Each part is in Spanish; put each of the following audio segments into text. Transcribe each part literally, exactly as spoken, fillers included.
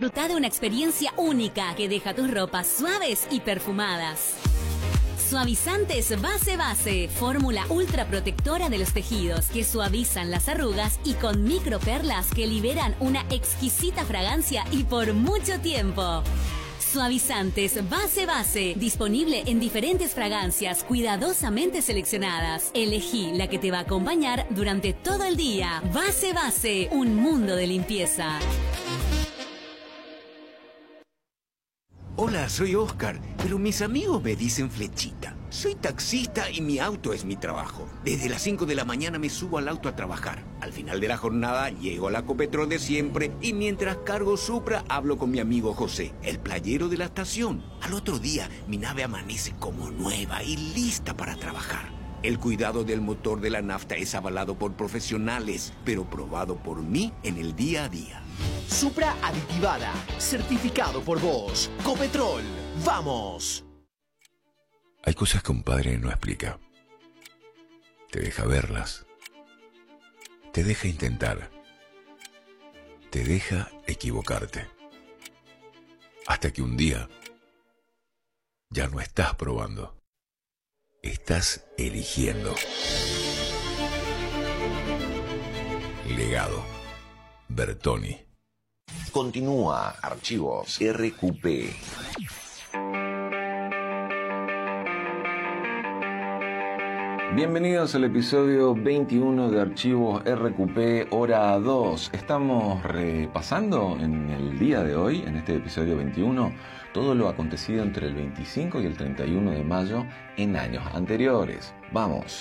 Disfruta de una experiencia única que deja tus ropas suaves y perfumadas. Suavizantes Base Base, fórmula ultra protectora de los tejidos que suavizan las arrugas y con microperlas que liberan una exquisita fragancia y por mucho tiempo. Suavizantes Base Base, disponible en diferentes fragancias cuidadosamente seleccionadas. Elegí la que te va a acompañar durante todo el día. Base Base, un mundo de limpieza. Hola, soy Oscar, pero mis amigos me dicen Flechita. Soy taxista y mi auto es mi trabajo. Desde las cinco de la mañana me subo al auto a trabajar. Al final de la jornada llego a la Copetrol de siempre y mientras cargo Supra hablo con mi amigo José, el playero de la estación. Al otro día mi nave amanece como nueva y lista para trabajar. El cuidado del motor de la nafta es avalado por profesionales, pero probado por mí en el día a día. Supra aditivada, certificado por vos. Copetrol, ¡vamos! Hay cosas que un padre no explica. Te deja verlas. Te deja intentar. Te deja equivocarte. Hasta que un día ya no estás probando. Estás eligiendo. Legado. Bertoni. Continúa Archivos R Q P. Bienvenidos al episodio veintiuno de Archivos R Q P, hora dos. Estamos repasando en el día de hoy, en este episodio veintiuno, todo lo acontecido entre el veinticinco y el treinta y uno de mayo en años anteriores. ¡Vamos!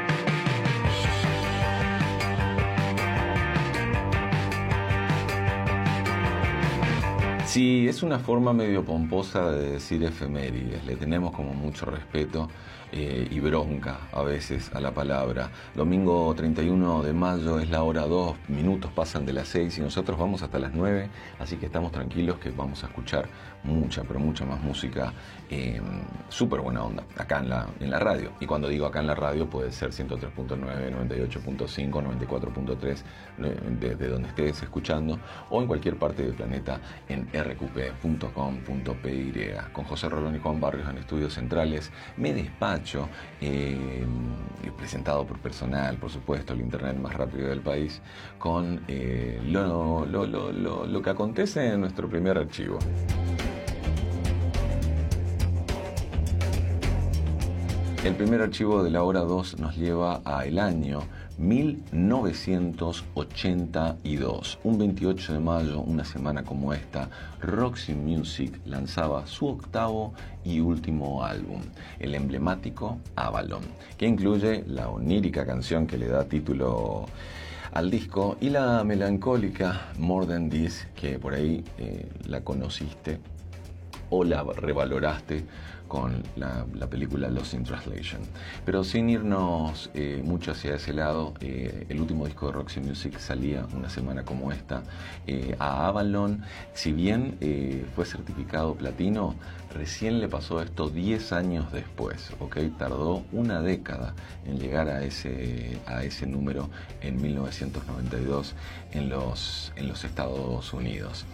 Sí, es una forma medio pomposa de decir efemérides. Le tenemos como mucho respeto eh, y bronca a veces a la palabra. Domingo treinta y uno de mayo es la hora dos, minutos pasan de las seis y nosotros vamos hasta las nueve, así que estamos tranquilos que vamos a escuchar mucha, pero mucha más música eh, súper buena onda acá en la, en la radio. Y cuando digo acá en la radio puede ser ciento tres punto nueve, noventa y ocho punto cinco, noventa y cuatro punto tres, desde de donde estés escuchando o en cualquier parte del planeta en r q p punto com punto p y. Con José Rolón y Juan Barrios en estudios centrales me despacho, eh, presentado por personal, por supuesto, el internet más rápido del país, con eh, lo, lo, lo, lo, lo que acontece en nuestro primer archivo. El primer archivo de la hora dos nos lleva a el año mil novecientos ochenta y dos. Un veintiocho de mayo, una semana como esta, Roxy Music lanzaba su octavo y último álbum, el emblemático Avalon, que incluye la onírica canción que le da título al disco y la melancólica More Than This, que por ahí eh, la conociste o la revaloraste con la, la película Lost in Translation. Pero sin irnos eh, mucho hacia ese lado, eh, el último disco de Roxy Music salía una semana como esta. Eh, a Avalon, si bien eh, fue certificado platino, recién le pasó esto diez años después, ¿ok? Tardó una década en llegar a ese, a ese número en mil novecientos noventa y dos en los, en los Estados Unidos.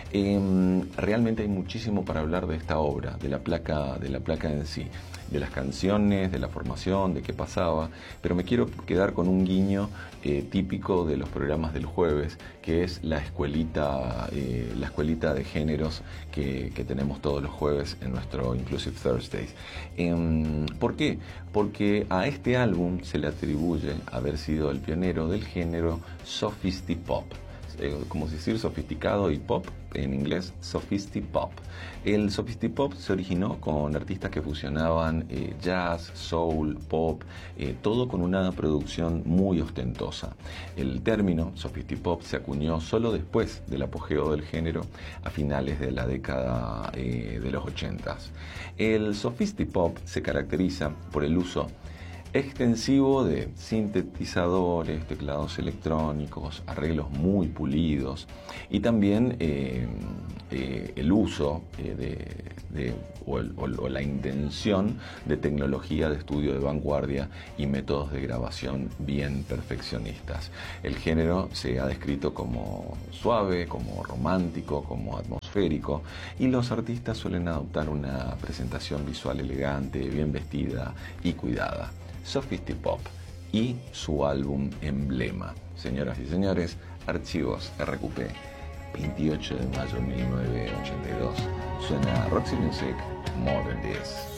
Eh, realmente hay muchísimo para hablar de esta obra, de la placa, de la placa en sí, de las canciones, de la formación, de qué pasaba, pero me quiero quedar con un guiño eh, típico de los programas del jueves, que es la escuelita, eh, la escuelita de géneros que, que tenemos todos los jueves en nuestro Inclusive Thursdays. Eh, ¿Por qué? Porque a este álbum se le atribuye haber sido el pionero del género Sophisti-Pop. Como decir sofisticado y pop en inglés, Sophisti-Pop. El Sophisti-Pop se originó con artistas que fusionaban eh, jazz, soul, pop, eh, todo con una producción muy ostentosa. El término Sophisti-Pop se acuñó solo después del apogeo del género a finales de la década eh, de los ochentas. El Sophisti-Pop se caracteriza por el uso extensivo de sintetizadores, teclados electrónicos, arreglos muy pulidos y también eh, eh, el uso eh, de, de, o, el, o la intención de tecnología de estudio de vanguardia y métodos de grabación bien perfeccionistas. El género se ha descrito como suave, como romántico, como atmosférico, atmosférico y los artistas suelen adoptar una presentación visual elegante, bien vestida y cuidada. Sophisti-Pop y su álbum emblema. Señoras y señores, Archivos R Q P, veintiocho de mayo de mil novecientos ochenta y dos. Suena Roxy Music, More Than This.